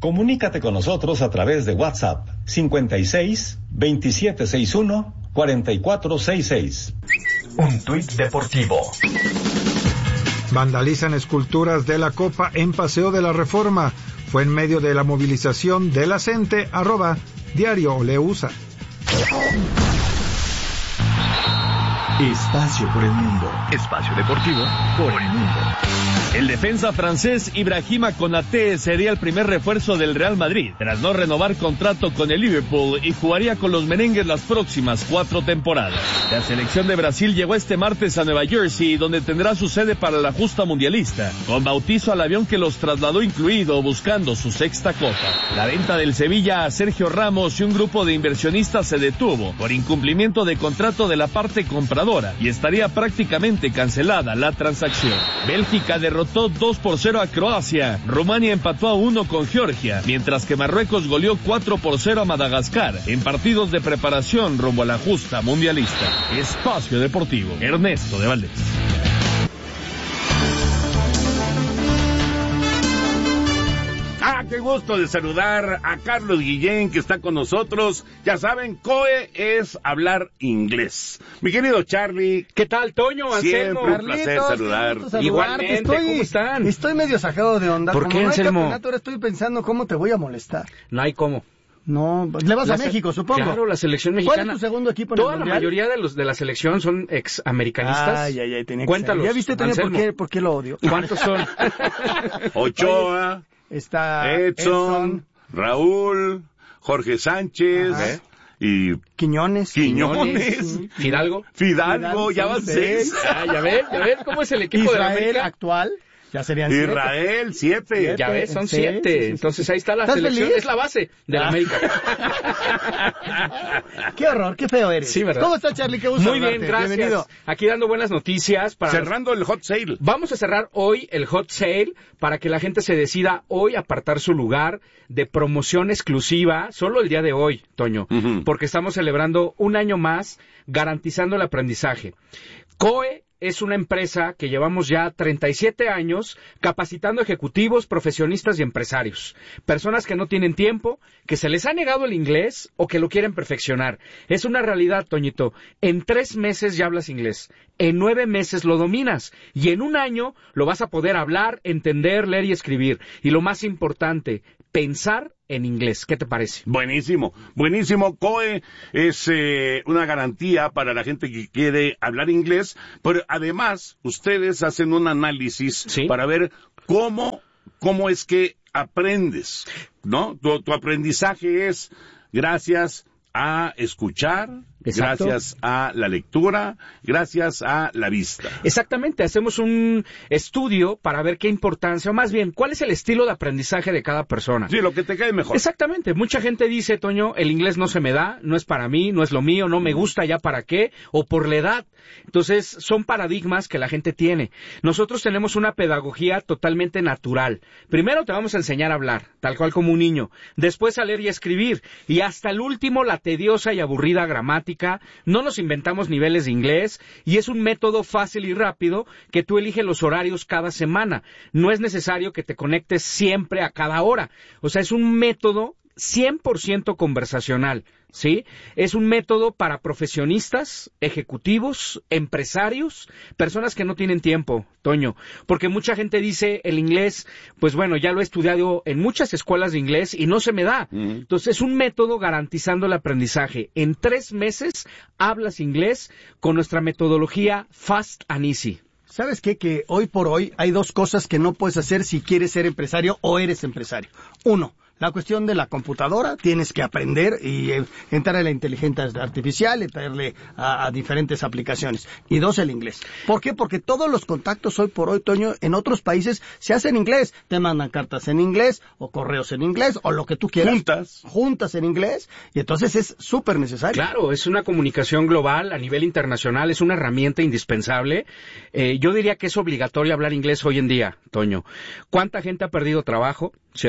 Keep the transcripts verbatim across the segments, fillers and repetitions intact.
Comunícate con nosotros a través de WhatsApp cincuenta y seis, veintisiete sesenta y uno, cuarenta y cuatro sesenta y seis. Un tuit deportivo. Vandalizan esculturas de la Copa en Paseo de la Reforma. Fue en medio de la movilización de la gente, arroba Diario Oleusa. Espacio por el mundo. Espacio deportivo por el mundo. El defensa francés Ibrahima Konaté sería el primer refuerzo del Real Madrid, tras no renovar contrato con el Liverpool, y jugaría con los merengues las próximas cuatro temporadas. La selección de Brasil llegó este martes a Nueva Jersey, donde tendrá su sede para la justa mundialista, con bautizo al avión que los trasladó incluido, buscando su sexta copa. La venta del Sevilla a Sergio Ramos y un grupo de inversionistas se detuvo por incumplimiento de contrato de la parte compradora, y estaría prácticamente cancelada la transacción. Bélgica derrotó dos por cero a Croacia, Rumania empató a uno con Georgia, mientras que Marruecos goleó cuatro por cero a Madagascar en partidos de preparación rumbo a la justa mundialista. Espacio Deportivo, Ernesto de Valdés. Ah, qué gusto de saludar a Carlos Guillén, que está con nosotros. Ya saben, C O E es hablar inglés. Mi querido Charlie. ¿Qué tal, Toño? Siempre Anselmo? un placer saludar. Igualmente, estoy, ¿cómo están? Estoy medio sacado de onda. ¿Por Como qué, no hay Anselmo? campeonato, ahora estoy pensando cómo te voy a molestar. No hay cómo. No, le vas La a se- México, supongo. Claro, la selección mexicana. ¿Cuál es tu segundo equipo en Toda el la mundial? mayoría de los de la selección son ex-americanistas. Ay, ay, ay, tenía que Cuéntalos, ser. ¿Ya viste, Toño, por Anselmo. qué, por qué lo odio? ¿Cuántos son? Ochoa, Está Edson, Raúl, Jorge Sánchez. Ajá. Y Quiñones. Quiñones. Sí. Fidalgo. Fidalgo, ya van seis. Ah, ya ven, ya ven cómo es el equipo de la Israel América. actual. Ya serían siete. Israel, siete. Ya ves, son Sí, siete. sí, sí, sí. Entonces ahí está la ¿Estás selección. feliz? Es la base de la Ah. América. Qué horror, qué feo eres. Sí, ¿verdad? ¿Cómo estás, Charlie? Qué gusto Muy bien, saludarte. gracias. Bienvenido. Aquí dando buenas noticias para Cerrando el hot sale. Vamos a cerrar hoy el hot sale para que la gente se decida hoy apartar su lugar de promoción exclusiva, solo el día de hoy, Toño, Ujú. porque estamos celebrando un año más garantizando el aprendizaje. C O E es una empresa que llevamos ya treinta y siete años capacitando ejecutivos, profesionistas y empresarios. Personas que no tienen tiempo, que se les ha negado el inglés o que lo quieren perfeccionar. Es una realidad, Toñito. En tres meses ya hablas inglés. En nueve meses lo dominas. Y en un año lo vas a poder hablar, entender, leer y escribir. Y lo más importante, pensar en inglés. ¿Qué te parece? Buenísimo, buenísimo. C O E es eh, una garantía para la gente que quiere hablar inglés, pero además ustedes hacen un análisis Sí. para ver cómo, cómo es que aprendes, ¿no? Tu, tu aprendizaje es gracias a escuchar, Exacto. gracias a la lectura, gracias a la vista. Exactamente, hacemos un estudio para ver qué importancia, o más bien, cuál es el estilo de aprendizaje de cada persona. Sí, lo que te cae mejor. Exactamente, mucha gente dice, Toño, el inglés no se me da, no es para mí, no es lo mío, no me gusta, ya para qué, o por la edad. Entonces, son paradigmas que la gente tiene. Nosotros tenemos una pedagogía totalmente natural. Primero te vamos a enseñar a hablar, tal cual como un niño. Después a leer y escribir. Y hasta el último, la tediosa y aburrida gramática. No nos inventamos niveles de inglés. Y es un método fácil y rápido que tú eliges los horarios cada semana. No es necesario que te conectes siempre a cada hora. O sea, es un método cien por ciento conversacional, ¿sí? Es un método para profesionistas, ejecutivos, empresarios, personas que no tienen tiempo, Toño, porque mucha gente dice el inglés, pues bueno, ya lo he estudiado en muchas escuelas de inglés y no se me da. Mm. Entonces es un método garantizando el aprendizaje. En tres meses hablas inglés con nuestra metodología Fast and Easy. ¿Sabes qué? Que hoy por hoy hay dos cosas que no puedes hacer si quieres ser empresario o eres empresario. Uno, la cuestión de la computadora, tienes que aprender y eh, entrar a la inteligencia artificial, entrarle a, a diferentes aplicaciones. Y dos, el inglés. ¿Por qué? Porque todos los contactos hoy por hoy, Toño, en otros países se hacen en inglés. Te mandan cartas en inglés, o correos en inglés, o lo que tú quieras. Juntas. Juntas en inglés, y entonces es súper necesario. Claro, es una comunicación global a nivel internacional, es una herramienta indispensable. Eh, yo diría que es obligatorio hablar inglés hoy en día, Toño. ¿Cuánta gente ha perdido trabajo, cierto?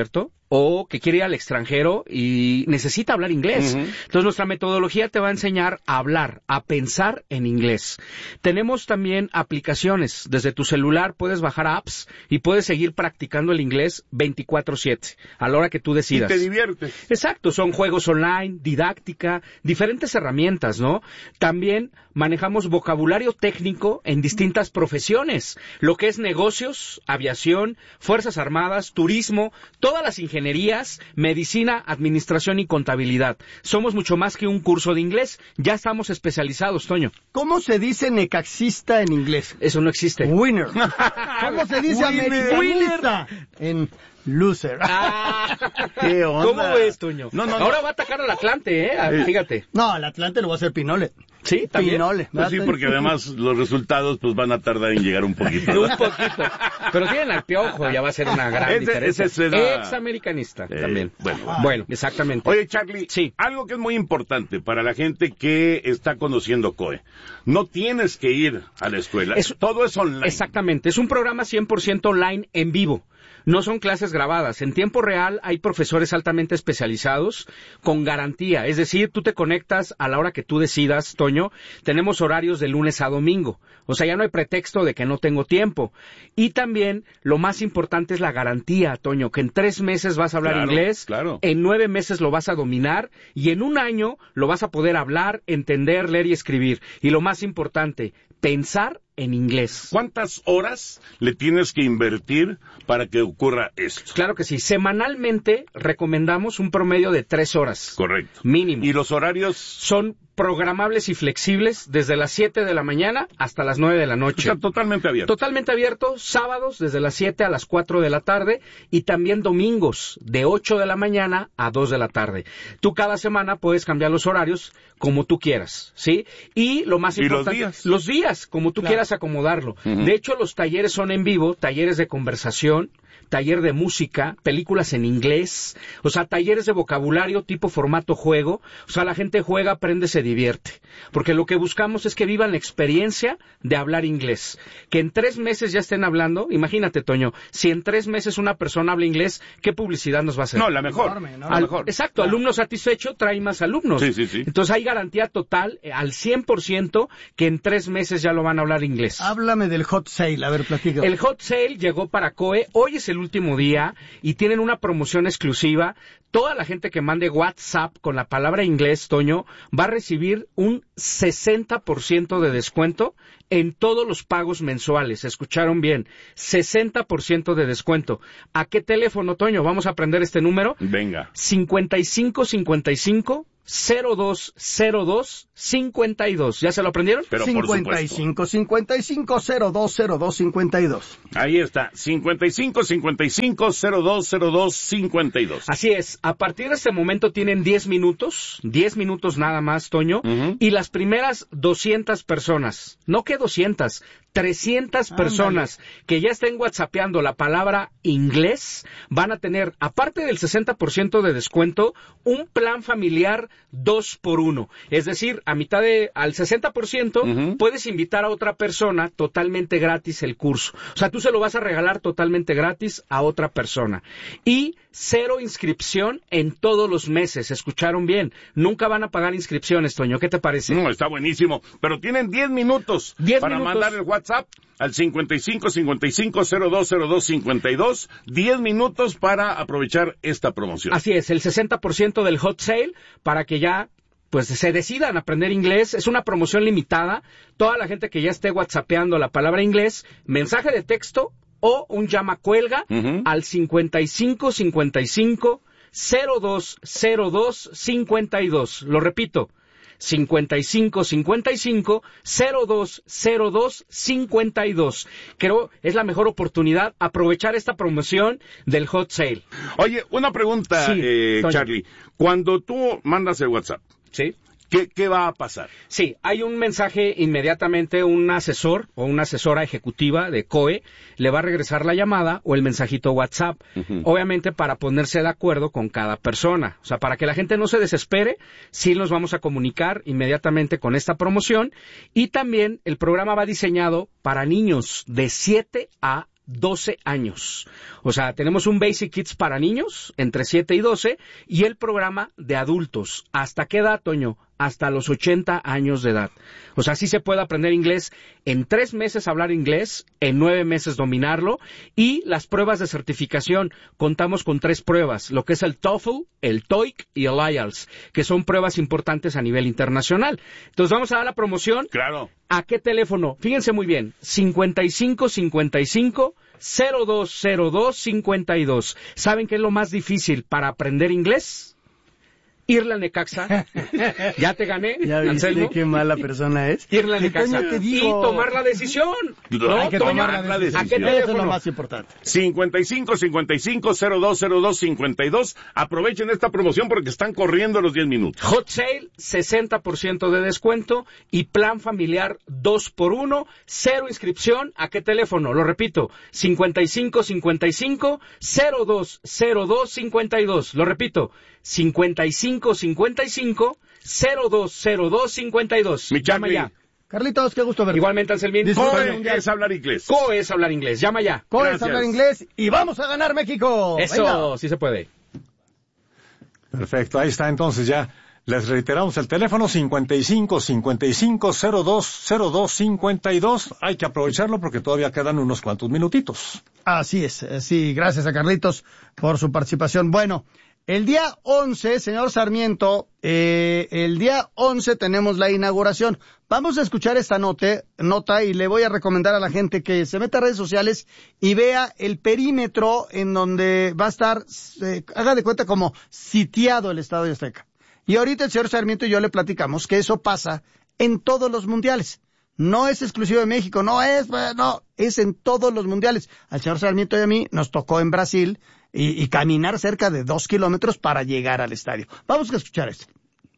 o que quiere ir al extranjero y necesita hablar inglés. Uh-huh. Entonces nuestra metodología te va a enseñar a hablar, a pensar en inglés. Tenemos también aplicaciones. Desde tu celular puedes bajar apps y puedes seguir practicando el inglés veinticuatro siete, a la hora que tú decidas. Y te diviertes. Exacto, son juegos online, didáctica, diferentes herramientas, ¿no? También manejamos vocabulario técnico en distintas profesiones, lo que es negocios, aviación, fuerzas armadas, turismo, todas las ingenierías, medicina, administración y contabilidad. Somos mucho más que un curso de inglés, ya estamos especializados, Toño. ¿Cómo se dice necaxista en inglés? Eso no existe. Winner. ¿Cómo se dice americanista en loser? Ah, ¿Qué onda? ¿Cómo ves, Toño? No, no, Ahora no. va a atacar al Atlante, ¿eh? Ah, fíjate. No, el Atlante lo va a hacer Pinole. Sí, también. Pinole. Pues sí, porque además los resultados pues van a tardar en llegar un poquito. Un poquito. Pero tienen al Piojo, ya va a ser una gran Ese- diferencia. ese se da- Ex-americanista Eh, también. bueno. Bueno, exactamente. Oye, Charlie, Sí. algo que es muy importante para la gente que está conociendo C O E. No tienes que ir a la escuela. Es- Todo es online. Exactamente. Es un programa cien por ciento online en vivo. No son clases grabadas. En tiempo real hay profesores altamente especializados con garantía. Es decir, tú te conectas a la hora que tú decidas, Toño. Tenemos horarios de lunes a domingo. O sea, ya no hay pretexto de que no tengo tiempo. Y también, lo más importante es la garantía, Toño, que en tres meses vas a hablar Claro, inglés, claro. en nueve meses lo vas a dominar y en un año lo vas a poder hablar, entender, leer y escribir. Y lo más importante, pensar en inglés. ¿Cuántas horas le tienes que invertir para que ocurra esto? Claro que sí. Semanalmente recomendamos un promedio de tres horas. Correcto. Mínimo. ¿Y los horarios? Son programables y flexibles desde las siete de la mañana hasta las nueve de la noche. Está totalmente abierto. Totalmente abierto, sábados desde las siete a las cuatro de la tarde y también domingos de ocho de la mañana a dos de la tarde. Tú cada semana puedes cambiar los horarios como tú quieras, ¿sí? Y lo más ¿Y los importante, días? los días, como tú Claro. quieras acomodarlo. Ujú. De hecho, los talleres son en vivo, talleres de conversación, taller de música, películas en inglés, o sea, talleres de vocabulario tipo formato juego, o sea, la gente juega, aprende, se divierte, porque lo que buscamos es que vivan la experiencia de hablar inglés, que en tres meses ya estén hablando. Imagínate, Toño, si en tres meses una persona habla inglés, ¿qué publicidad nos va a hacer? No, la mejor. Enorme, enorme. La Al- mejor. Exacto, alumno satisfecho trae más alumnos. Sí, sí, sí. Entonces hay garantía total, eh, al cien por ciento, que en tres meses ya lo van a hablar inglés. Háblame del hot sale, a ver, platica. El hot sale llegó para C O E, hoy es el último día y tienen una promoción exclusiva. Toda la gente que mande WhatsApp con la palabra inglés, Toño, va a recibir un sesenta por ciento de descuento en todos los pagos mensuales. ¿Escucharon bien? sesenta por ciento de descuento. ¿A qué teléfono, Toño? Vamos a aprender este número. Venga. cincuenta y cinco cincuenta y cinco cero dos cero dos cincuenta y dos. ¿Ya se lo aprendieron? Pero por cincuenta y supuesto. cinco cincuenta y cinco cero dos cero dos cincuenta y dos. Ahí está. cincuenta y cinco cincuenta y cinco cero dos cero dos cincuenta y dos. Así es, a partir de este momento tienen diez minutos, diez minutos nada más, Toño, Ujú. y las primeras doscientas personas, no que doscientas, trescientas Ándale. personas que ya estén whatsappeando la palabra inglés, van a tener, aparte del sesenta por ciento de descuento, un plan familiar dos por uno. Es decir, a mitad de, al sesenta por ciento, Ujú. puedes invitar a otra persona totalmente gratis el curso. O sea, tú se lo vas a regalar totalmente gratis a otra persona. Y cero inscripción en todos los meses. ¿Escucharon bien? Nunca van a pagar inscripciones, Toño. ¿Qué te parece? No, está buenísimo. Pero tienen diez minutos diez para minutos. mandar el WhatsApp al cincuenta y cinco cincuenta y cinco cero dos cero dos cincuenta y dos. diez minutos para aprovechar esta promoción. Así es, el sesenta por ciento del hot sale para que ya pues se decidan a aprender inglés. Es una promoción limitada. Toda la gente que ya esté whatsappeando la palabra inglés, mensaje de texto o un llama cuelga Ujú. al cincuenta y cinco cincuenta y cinco cero dos cero dos cincuenta y dos. Lo repito, cincuenta y cinco cincuenta y cinco cero dos cero dos cincuenta y dos. Creo es la mejor oportunidad aprovechar esta promoción del hot sale. Oye, una pregunta, Sí, eh, Toño. Charlie. Cuando tú mandas el WhatsApp, ¿Sí? ¿qué, qué va a pasar? Sí, hay un mensaje inmediatamente, un asesor o una asesora ejecutiva de C O E le va a regresar la llamada o el mensajito WhatsApp, Ujú. obviamente para ponerse de acuerdo con cada persona. O sea, para que la gente no se desespere, sí nos vamos a comunicar inmediatamente con esta promoción y también el programa va diseñado para niños de siete a doce años. O sea, tenemos un Basic Kids para niños, entre siete y doce, y el programa de adultos. ¿Hasta qué edad, Toño? Hasta los ochenta años de edad. O sea, sí se puede aprender inglés en tres meses hablar inglés, en nueve meses dominarlo, y las pruebas de certificación, contamos con tres pruebas, lo que es el TOEFL, el TOEIC y el I E L T S, que son pruebas importantes a nivel internacional. Entonces vamos a dar la promoción. Claro. ¿A qué teléfono? Fíjense muy bien, cincuenta y cinco cincuenta y cinco cero dos cero dos cincuenta y dos. ¿Saben qué es lo más difícil para aprender inglés? Irle al Necaxa. Ya te gané, ¿Ya viste Anselmo? qué mala persona es? Irle al Necaxa Toño, te y digo. tomar la decisión. No, Hay que Toño, tomar la la decisión. ¿A qué decisión. Eso es teléfono? lo más importante. cincuenta y cinco cincuenta y cinco cero dos cero dos cincuenta y dos. Aprovechen esta promoción porque están corriendo los diez minutos. Hot Sale, sesenta por ciento de descuento y plan familiar dos por uno, cero inscripción. ¿A qué teléfono? Lo repito, cincuenta y cinco cincuenta y cinco cero dos cero dos cincuenta y dos. Lo repito, cincuenta y cinco cincuenta y cinco cero dos cero dos cincuenta y dos. Mi Llama Charlie. ya. Carlitos, qué gusto verte. Igualmente, Anselmín. Disfruta el COE mundial. es hablar inglés. COE es hablar inglés. Llama ya. Coes Gracias. hablar inglés y vamos a ganar México. Eso, Venga. sí se puede. Perfecto, ahí está entonces ya. Les reiteramos el teléfono cincuenta y cinco cincuenta y cinco cero dos cero dos cincuenta y dos. Hay que aprovecharlo porque todavía quedan unos cuantos minutitos. Así es, eh, sí, gracias a Carlitos por su participación. Bueno, el día once, señor Sarmiento, eh, el día once tenemos la inauguración. Vamos a escuchar esta note, nota y le voy a recomendar a la gente que se meta a redes sociales y vea el perímetro en donde va a estar, eh, haga de cuenta como sitiado el Estadio Azteca. Y ahorita el señor Sarmiento y yo le platicamos que eso pasa en todos los mundiales. No es exclusivo de México, no es, no, es en todos los mundiales. Al señor Sarmiento y a mí nos tocó en Brasil y, y caminar cerca de dos kilómetros para llegar al estadio. Vamos a escuchar esto.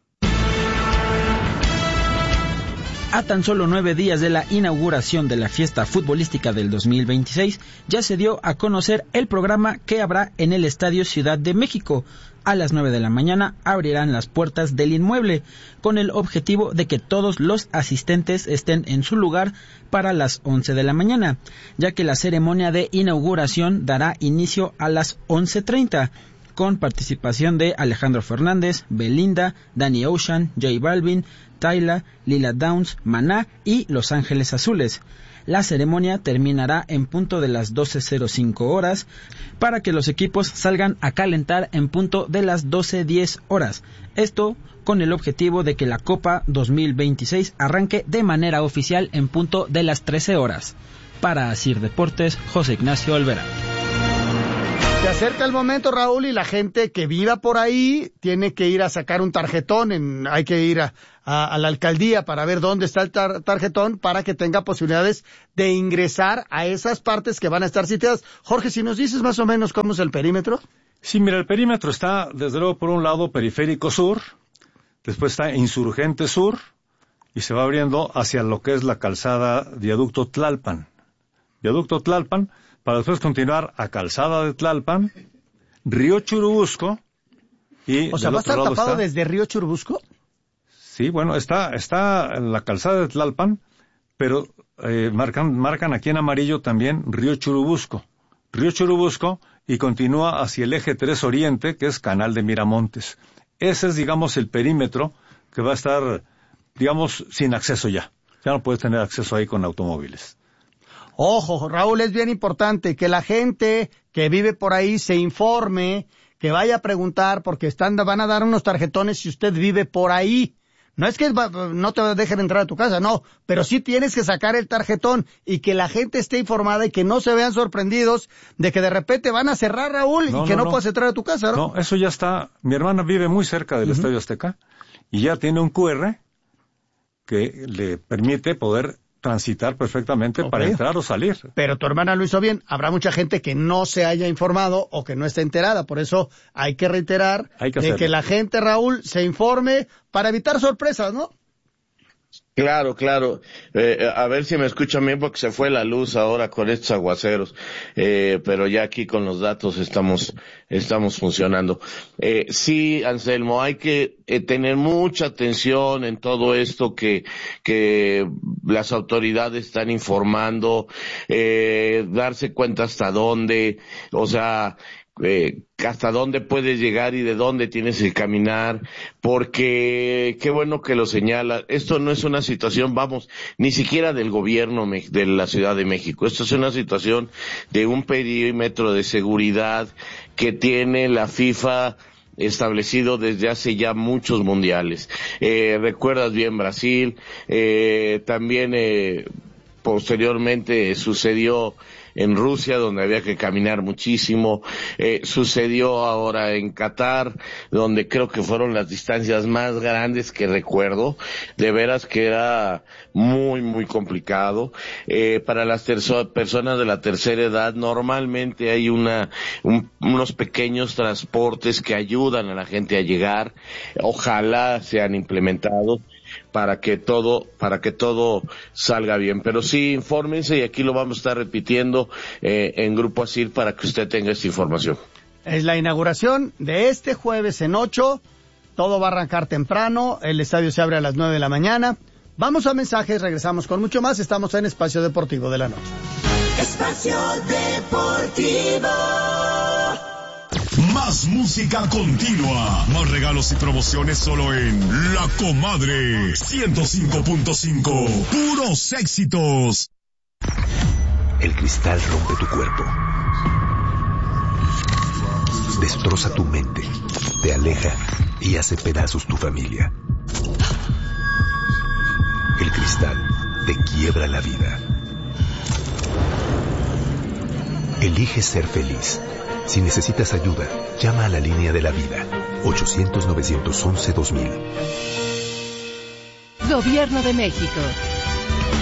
A tan solo nueve días de la inauguración de la fiesta futbolística del dos mil veintiséis, ya se dio a conocer el programa que habrá en el Estadio Ciudad de México. A las nueve de la mañana abrirán las puertas del inmueble, con el objetivo de que todos los asistentes estén en su lugar para las once de la mañana, ya que la ceremonia de inauguración dará inicio a las once treinta, con participación de Alejandro Fernández, Belinda, Danny Ocean, J Balvin, Tyla, Lila Downs, Maná y Los Ángeles Azules. La ceremonia terminará en punto de las doce cero cinco horas para que los equipos salgan a calentar en punto de las doce diez horas. Esto con el objetivo de que la Copa dos mil veintiséis arranque de manera oficial en punto de las trece horas. Para Asir Deportes, José Ignacio Olvera. Se acerca el momento, Raúl, y la gente que viva por ahí tiene que ir a sacar un tarjetón. En, hay que ir a, a, a la alcaldía para ver dónde está el tar, tarjetón para que tenga posibilidades de ingresar a esas partes que van a estar sitiadas. Jorge, si nos dices más o menos cómo es el perímetro. Sí, mira, el perímetro está, desde luego, por un lado, Periférico Sur, después está Insurgente Sur, y se va abriendo hacia lo que es la calzada Viaducto Tlalpan. Viaducto Tlalpan, para después continuar a Calzada de Tlalpan, Río Churubusco, y O sea, del ¿va a otro estar lado tapado está- desde Río Churubusco? Sí, bueno, está, está en la Calzada de Tlalpan, pero eh, marcan, marcan aquí en amarillo también Río Churubusco. Río Churubusco y continúa hacia el eje tres Oriente, que es Canal de Miramontes. Ese es, digamos, el perímetro que va a estar, digamos, sin acceso ya. Ya no puedes tener acceso ahí con automóviles. Ojo, Raúl, es bien importante que la gente que vive por ahí se informe, que vaya a preguntar, porque están, van a dar unos tarjetones si usted vive por ahí. No es que va- no te dejen entrar a tu casa, no, pero sí tienes que sacar el tarjetón y que la gente esté informada y que no se vean sorprendidos de que de repente van a cerrar, Raúl, No, y que no, no, no. puedas entrar a tu casa, ¿no? No, eso ya está. Mi hermana vive muy cerca del Estadio Azteca y ya tiene un Q R que le permite poder transitar perfectamente Ok. para entrar o salir. Pero tu hermana lo hizo bien. Habrá mucha gente que no se haya informado o que no esté enterada. Por eso hay que reiterar Hay que de hacerlo. que la gente, Raúl, se informe para evitar sorpresas, ¿no? Claro, claro. Eh, a ver si me escuchan bien porque se fue la luz ahora con estos aguaceros. Eh, pero ya aquí con los datos estamos, estamos funcionando. Eh, sí, Anselmo, hay que eh, tener mucha atención en todo esto que, que las autoridades están informando, eh, darse cuenta hasta dónde, o sea, Eh, hasta dónde puedes llegar y de dónde tienes que caminar, porque qué bueno que lo señala. Esto no es una situación, vamos, ni siquiera del gobierno de la Ciudad de México. Esto es una situación de un perímetro de seguridad que tiene la FIFA establecido desde hace ya muchos mundiales. Eh, recuerdas bien Brasil, eh, también eh, posteriormente sucedió en Rusia, donde había que caminar muchísimo, eh, sucedió ahora en Qatar, donde creo que fueron las distancias más grandes que recuerdo, de veras que era muy, muy complicado. Eh, para las personas de la tercera edad, normalmente hay una, un, unos pequeños transportes que ayudan a la gente a llegar, ojalá sean implementados para que todo, para que todo salga bien. Pero sí, infórmense y aquí lo vamos a estar repitiendo eh, en Grupo Asir para que usted tenga esta información. Es la inauguración de este jueves en ocho, todo va a arrancar temprano, el estadio se abre a las nueve de la mañana. Vamos a mensajes, regresamos con mucho más, estamos en Espacio Deportivo de la Noche. Espacio Deportivo. Más música continua, más regalos y promociones solo en La Comadre ciento cinco punto cinco, puros éxitos. El cristal rompe tu cuerpo, destroza tu mente, te aleja y hace pedazos tu familia. El cristal te quiebra la vida. Elige ser feliz. Si necesitas ayuda, llama a la línea de la vida, ochocientos, novecientos once, dos mil. Gobierno de México.